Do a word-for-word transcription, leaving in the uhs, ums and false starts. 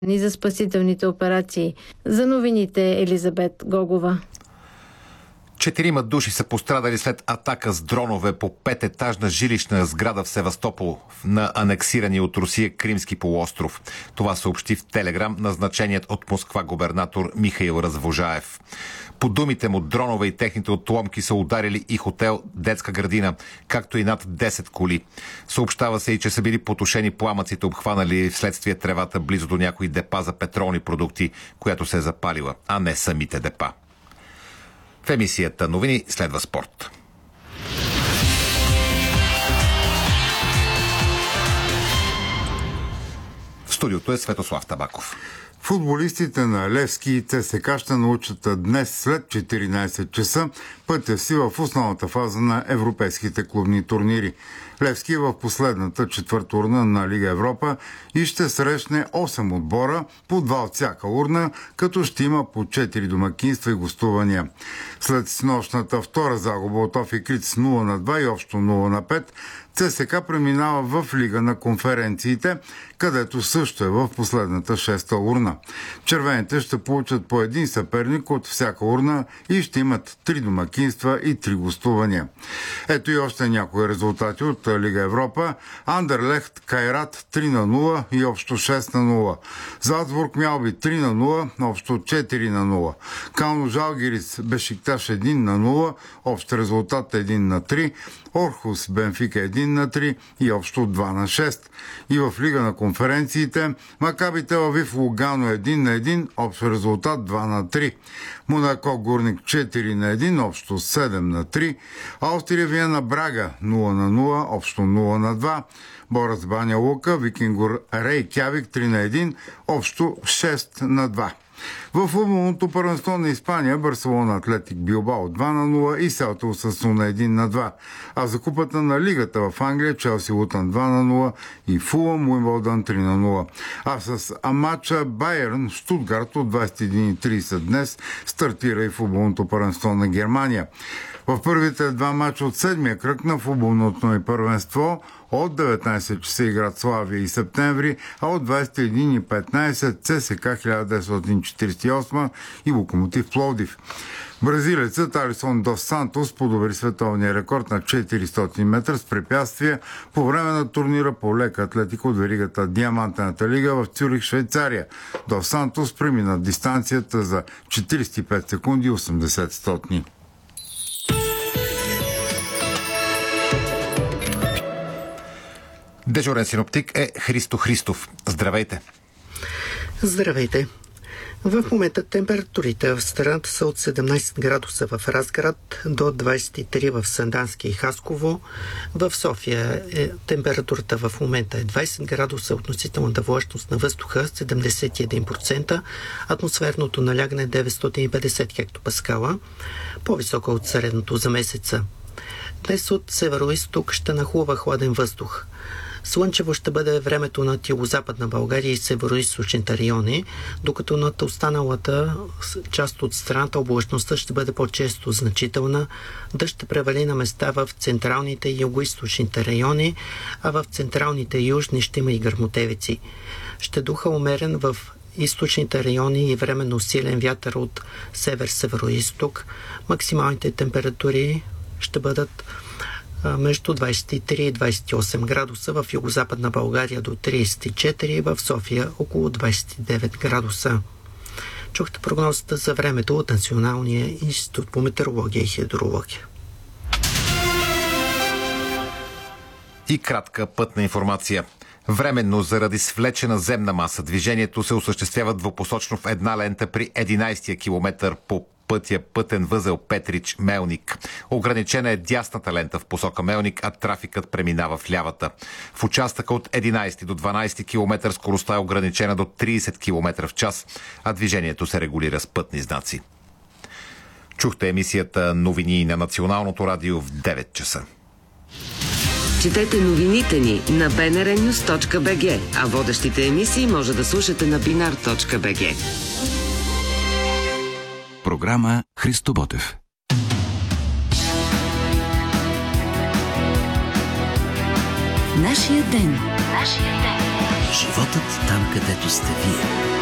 и за спасителните операции. За новините Елизабет Гогова. Четирима души са пострадали след атака с дронове по пететажна жилищна сграда в Севастопол на анексирани от Русия Кримски полуостров. Това съобщи в Телеграм назначеният от Москва губернатор Михаил Развожаев. По думите му, дронове и техните отломки са ударили и хотел, детска градина, както и над десет коли. Съобщава се и, че са били потушени пламъците, обхванали вследствие тревата близо до някои депа за петролни продукти, която се е запалила, а не самите депа. В емисията новини следва спорт. В студиото е Светослав Табаков. Футболистите на Левски и ЦСКА ще научат днес след четиринайсет часа пътя си в основната фаза на европейските клубни турнири. Левски е в последната четвърта урна на Лига Европа и ще срещне осем отбора, по два от всяка урна, като ще има по четири домакинства и гостувания. След снощната втора загуба от Офи Крит нула на два и общо нула на пет, ЦСКА преминава в Лига на конференциите, където също е в последната шеста урна. Червените ще получат по един съперник от всяка урна и ще имат три домакинства и три гостувания. Ето и още някои резултати от Лига Европа. Андерлехт Кайрат три на нула и общо шест на нула. Залцбург Мялби три на нула, общо четири на нула. Кално Жалгирис Бешикташ един на нула, общ резултат един на три. Орхус Бенфика един на три и общо два на шест. И в Лига на конференциите Макаби Тел Авив Лугано един на един, общ резултат два на три. Монако Гурник четири на един, общо седем на три. Австрия Виена Брага нула на нула, общо нула на два. Борец Баня Лука Викингур Рейкявик три на един, общо шест на два. В футболното първенство на Испания Барселона Атлетик Билбао два на нула и Селта Осасуна един на два. А за купата на лигата в Англия Челси Лутън два на нула и Фулъм Уимбълдън три на нула. А с матча Байерн Штутгарт от двайсет и един и трийсет днес стартира и футболното първенство на Германия. В първите два мача от седмия кръг на футболното ни първенство от деветнайсет часа играт Славия и Септември, а от двайсет и един и петнайсет ЦСКА хиляда деветстотин четирийсет и осма и Локомотив Пловдив. Бразилецът Алисон Дос Сантос подобри световния рекорд на четиристотин метра с препятствия по време на турнира по лека атлетика от веригата Диамантената лига в Цюрих, Швейцария. Дос Сантос премина дистанцията за четирийсет и пет секунди и осемдесет стотни. Дежурен синоптик е Христо Христов. Здравейте! Здравейте! В момента температурите в страната са от седемнайсет градуса в Разград до двайсет и три в Сандански и Хасково. В София е, температурата в момента е двайсет градуса, относителната влажност на въздуха седемдесет и един процента, атмосферното налягане деветстотин и петдесет хектопаскала, по-висока от средното за месеца. Днес от северо-исток ще нахлува хладен въздух. Слънчево ще бъде времето над югозападна България и северо-източните райони, докато над останалата част от страната облачността ще бъде по-често значителна. Дъжд ще превали на места в централните и югоизточните райони, а в централните и южни ще има и гръмотевици. Ще духа умерен в източните райони и временно силен вятър от север-северо-исток. Максималните температури ще бъдат между двайсет и три и двайсет и осем градуса, в югозападна България до трийсет и четири, в София около двайсет и девет градуса. Чухте прогнозата за времето от Националния институт по метеорология и хидрология. И кратка пътна информация. Временно, заради свлечена земна маса, движението се осъществява двупосочно в една лента при единайсетия километър по пътя пътен възел Петрич-Мелник. Ограничена е дясната лента в посока Мелник, а трафикът преминава в лявата. В участъка от единайсети до дванайсети километър скоростта е ограничена до трийсет километра в час, а движението се регулира с пътни знаци. Чухте емисията новини на Националното радио в девет часа. Четете новините ни на би ен ар нюз точка би джи, а водещите емисии може да слушате на бинар точка би джи. Програма Христо Ботев. Нашия ден. Нашия ден. Животът там, където сте вие.